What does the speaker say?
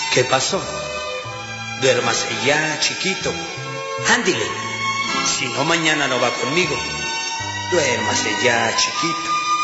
¿Qué pasó? Duérmase ya, chiquito. Ándile. Si no, mañana no va conmigo. Duérmase ya, chiquito.